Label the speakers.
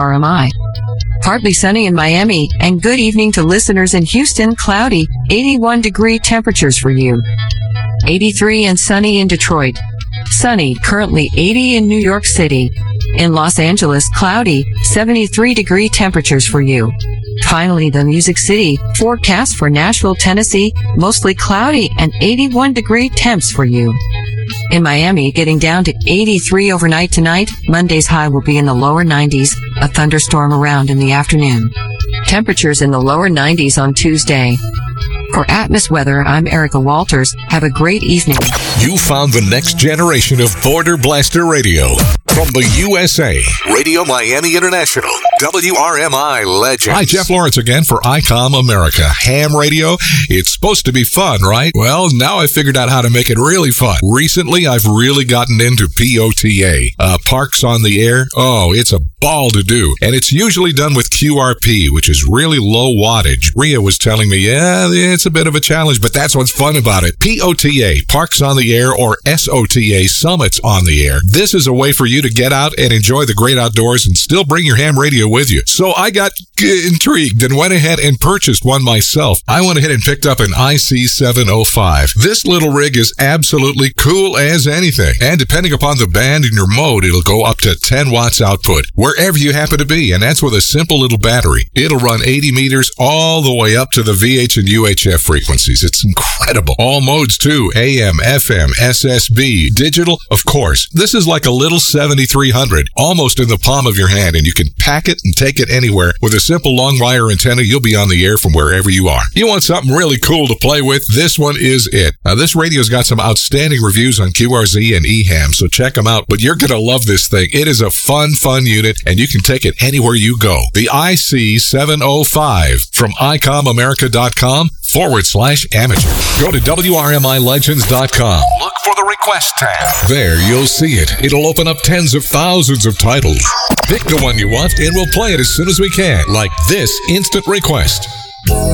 Speaker 1: RMI. Partly sunny in Miami, and good evening to listeners in Houston. Cloudy, 81-degree temperatures for you. 83 and sunny in Detroit. Sunny, currently 80 in New York City. In Los Angeles, cloudy, 73-degree temperatures for you. Finally, the Music City, forecast for Nashville, Tennessee, mostly cloudy and 81-degree temps for you. In Miami, getting down to 83 overnight tonight. Monday's high will be in the lower 90s, a thunderstorm around in the afternoon. Temperatures in the lower 90s on Tuesday. For Atmos Weather, I'm Erica Walters. Have a great evening.
Speaker 2: You found the next generation of Border Blaster Radio. From the USA, Radio Miami International, WRMI Legends. Hi, Jeff Lawrence again for ICOM America. Ham radio, it's supposed to be fun, right? Well, now I figured out how to make it really fun. Recently, I've really gotten into POTA, Parks on the Air. Oh, it's a ball to do. And it's usually done with QRP, which is really low wattage. Rhea was telling me, yeah, it's a bit of a challenge, but that's what's fun about it. POTA, Parks on the Air, or SOTA, Summits on the Air. This is a way for you to get out and enjoy the great outdoors and still bring your ham radio with you. So I got intrigued and went ahead and purchased one myself. I went ahead and picked up an IC705. This little rig is absolutely cool as anything. And depending upon the band and your mode, it'll go up to 10 watts output wherever you happen to be. And that's with a simple little battery. It'll run 80 meters all the way up to the VH and UHF frequencies. It's incredible. All modes too. AM, FM, SSB, digital, of course. This is like a little 7300, almost in the palm of your hand, and you can pack it and take it anywhere. With a simple long wire antenna, you'll be on the air from wherever you are. You want something really cool to play with? This one is it. Now, this radio's got some outstanding reviews on QRZ and EHAM, so check them out. But you're going to love this thing. It is a fun unit, and you can take it anywhere you go. The IC705 from ICOMAmerica.com/amateur. Go to WRMILegends.com. Look for the request tab. There, you'll see it. It'll open up tens of thousands of titles. Pick the one you want, and we'll play it as soon as we can, like this instant request.